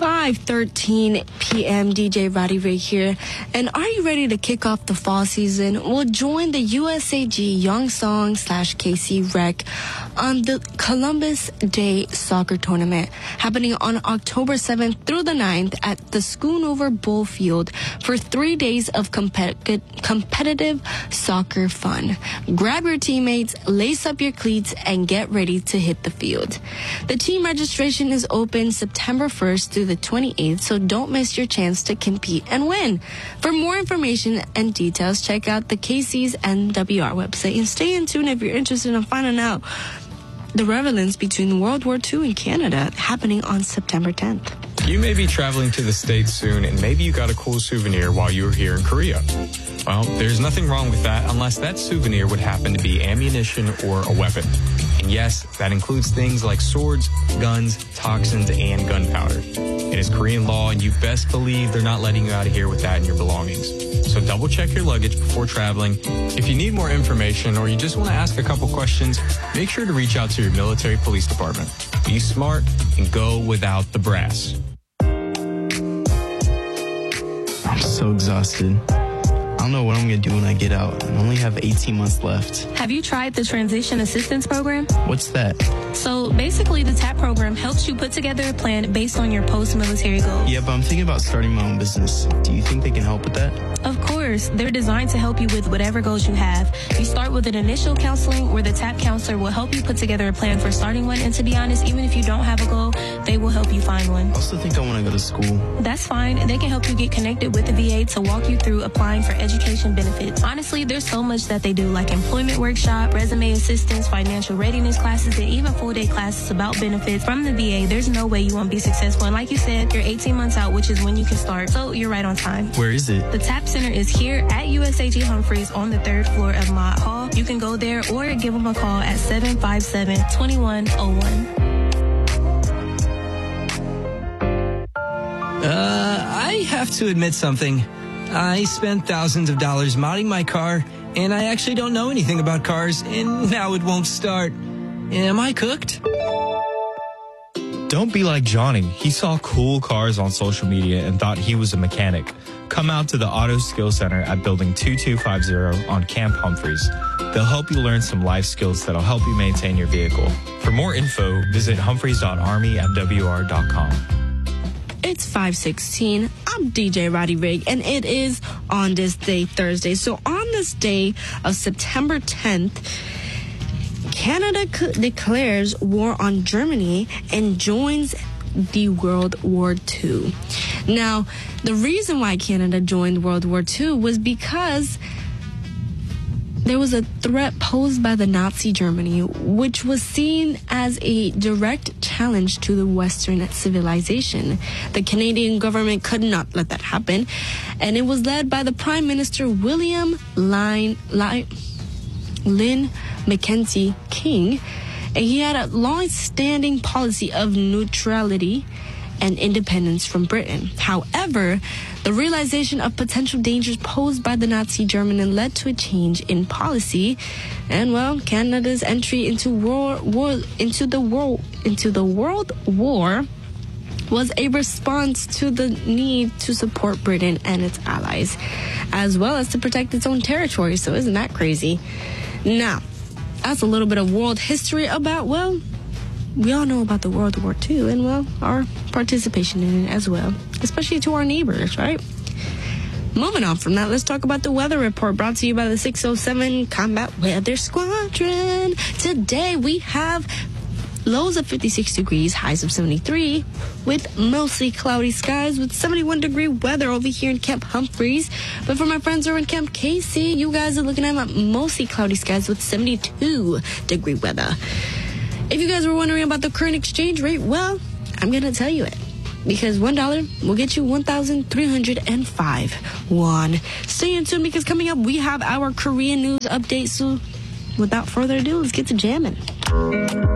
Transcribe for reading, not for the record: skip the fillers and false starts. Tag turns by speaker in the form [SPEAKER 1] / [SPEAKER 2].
[SPEAKER 1] 5:13 p.m. DJ Roddy Ray here. And are you ready to kick off the fall season? Well, join the USAG Young Song / KC Rec on the Columbus Day Soccer Tournament happening on October 7th through the 9th at the Schoonover Bowl Field for 3 days of competitive soccer fun. Grab your teammates, lace up your cleats, and get ready to hit the field. The team registration is open September 1st through the 28th, so don't miss your chance to compete and win. For more information and details, check out the KC's NWR website and stay in tune if you're interested in finding out the relevance between World War II and Canada happening on September 10th.
[SPEAKER 2] You may be traveling to the States soon, and maybe you got a cool souvenir while you were here in Korea. Well, there's nothing wrong with that unless that souvenir would happen to be ammunition or a weapon. And yes, that includes things like swords, guns, toxins, and gunpowder. It is Korean law, and you best believe they're not letting you out of here with that in your belongings. So double check your luggage before traveling. If you need more information or you just want to ask a couple questions, make sure to reach out to your military police department. Be smart and go without the brass.
[SPEAKER 3] I'm so exhausted. I don't know what I'm going to do when I get out. I only have 18 months left.
[SPEAKER 4] Have you tried the Transition Assistance Program?
[SPEAKER 3] What's that?
[SPEAKER 4] So basically, the TAP program helps you put together a plan based on your post-military goals.
[SPEAKER 3] Yeah, but I'm thinking about starting my own business. Do you think they can help with that?
[SPEAKER 4] Of course. They're designed to help you with whatever goals you have. You start with an initial counseling where the TAP counselor will help you put together a plan for starting one. And to be honest, even if you don't have a goal, they will help you find one.
[SPEAKER 3] I also think I want to go to school.
[SPEAKER 4] That's fine. They can help you get connected with the VA to walk you through applying for education benefits. Honestly, there's so much that they do, like employment workshop, resume assistance, financial readiness classes, and even full-day classes about benefits from the VA. There's no way you won't be successful. And like you said, you're 18 months out, which is when you can start. So you're right on time.
[SPEAKER 3] Where is it?
[SPEAKER 4] The TAP Center is here at USAG Humphreys on the 3rd floor of Mott Hall. You can go there or give them a call at 757-2101.
[SPEAKER 5] I have to admit something. I spent thousands of dollars modding my car, and I actually don't know anything about cars, and now it won't start. Am I cooked?
[SPEAKER 6] Don't be like Johnny. He saw cool cars on social media and thought he was a mechanic. Come out to the Auto Skill Center at Building 2250 on Camp Humphreys. They'll help you learn some life skills that'll help you maintain your vehicle. For more info, visit humphreys.army@wr.com.
[SPEAKER 1] It's 5:16. I'm DJ Roddy Rig, and it is On This Day, Thursday. So on this day of September 10th, Canada declares war on Germany and joins the World War II. Now, the reason why Canada joined World War II was because there was a threat posed by the Nazi Germany, which was seen as a direct challenge to the Western civilization. The Canadian government could not let that happen, and it was led by the Prime Minister William Lynn Mackenzie King, and he had a long-standing policy of neutrality and independence from Britain. However, the realization of potential dangers posed by the Nazi Germany led to a change in policy, and well, Canada's entry into the World War was a response to the need to support Britain and its allies, as well as to protect its own territory. So isn't that crazy? Now, that's a little bit of world history about, well, we all know about the World War II and, well, our participation in it as well, especially to our neighbors, right? Moving on from that, let's talk about the weather report brought to you by the 607 Combat Weather Squadron. Today we have lows of 56 degrees, highs of 73, with mostly cloudy skies with 71-degree weather over here in Camp Humphreys. But for my friends who are in Camp KC, you guys are looking at mostly cloudy skies with 72-degree weather. If you guys were wondering about the current exchange rate, well, I'm going to tell you it. Because $1 will get you 1,305 won. Stay in tune because coming up we have our Korean news update. So without further ado, let's get to jamming.